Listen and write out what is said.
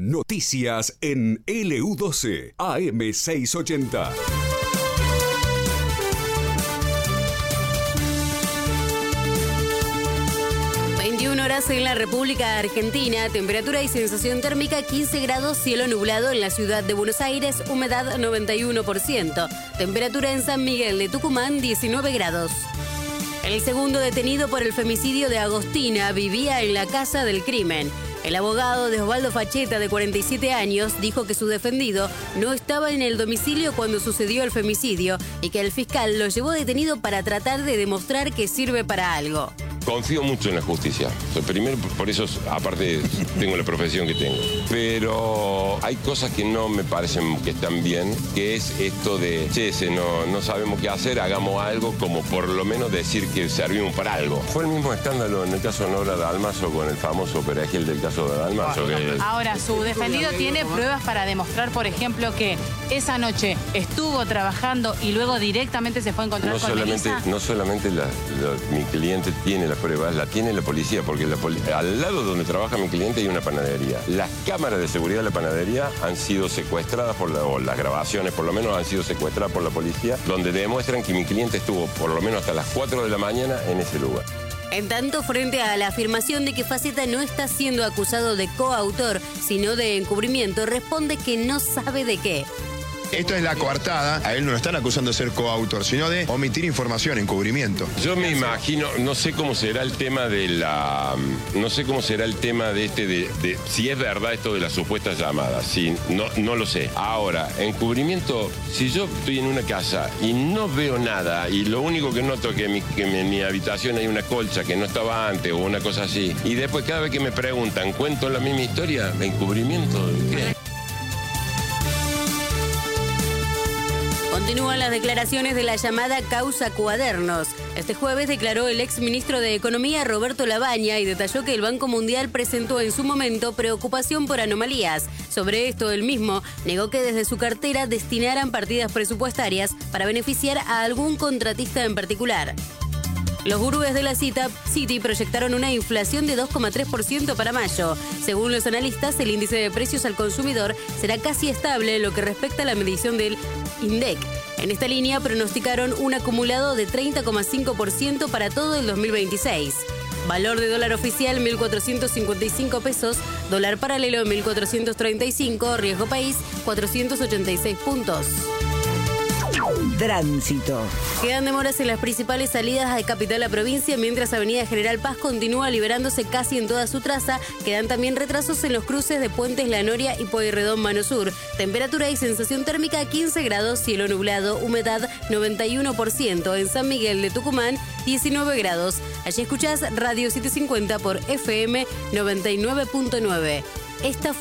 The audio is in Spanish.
Noticias en LU12, AM 680. En la República Argentina, temperatura y sensación térmica 15 grados, cielo nublado en la ciudad de Buenos Aires, humedad 91%. Temperatura en San Miguel de Tucumán 19 grados. El segundo detenido por el femicidio de Agostina vivía en la casa del crimen. El abogado de Osvaldo Facheta, de 47 años, dijo que su defendido no estaba en el domicilio cuando sucedió el femicidio y que el fiscal lo llevó detenido para tratar de demostrar que sirve para algo. Confío mucho en la justicia. Primero, por eso, aparte, tengo la profesión que tengo. Pero hay cosas que no me parecen que están bien, que es esto de, no sabemos qué hacer, hagamos algo, como por lo menos decir que servimos para algo. Fue el mismo escándalo en el caso de Nora Dalmaso con el famoso perejil del caso de Dalmaso. Ahora, su defendido tiene pruebas para demostrar, por ejemplo, que esa noche estuvo trabajando y luego directamente se fue a encontrar con Melissa. No solamente mi cliente tiene las pruebas, la tiene la policía, porque al lado donde trabaja mi cliente hay una panadería. Las cámaras de seguridad de la panadería han sido secuestradas o las grabaciones por lo menos han sido secuestradas por la policía, donde demuestran que mi cliente estuvo por lo menos hasta las 4 de la mañana en ese lugar. En tanto, frente a la afirmación de que Facheta no está siendo acusado de coautor, sino de encubrimiento, responde que no sabe de qué. Esto es la coartada. A él no lo están acusando de ser coautor, sino de omitir información, encubrimiento. Yo me imagino, no sé cómo será el tema de si es verdad esto de las supuestas llamadas. Si, no lo sé. Ahora, encubrimiento, si yo estoy en una casa y no veo nada y lo único que noto es que en mi habitación hay una colcha que no estaba antes o una cosa así, y después cada vez que me preguntan, ¿cuento la misma historia? ¿Encubrimiento? ¿Qué? Continúan las declaraciones de la llamada causa Cuadernos. Este jueves declaró el exministro de Economía, Roberto Labaña, y detalló que el Banco Mundial presentó en su momento preocupación por anomalías. Sobre esto, él mismo negó que desde su cartera destinaran partidas presupuestarias para beneficiar a algún contratista en particular. Los gurúes de la Citi proyectaron una inflación de 2,3% para mayo. Según los analistas, el índice de precios al consumidor será casi estable en lo que respecta a la medición del INDEC. En esta línea pronosticaron un acumulado de 30,5% para todo el 2026. Valor de dólar oficial 1.455 pesos, dólar paralelo 1.435, riesgo país 486 puntos. Tránsito. Quedan demoras en las principales salidas de capital a provincia, mientras Avenida General Paz continúa liberándose casi en toda su traza. Quedan también retrasos en los cruces de Puentes La Noria y Pueyrredón Mano Sur. Temperatura y sensación térmica 15 grados, cielo nublado, humedad 91%. En San Miguel de Tucumán 19 grados. Allí escuchás Radio 750 por FM 99.9. Esta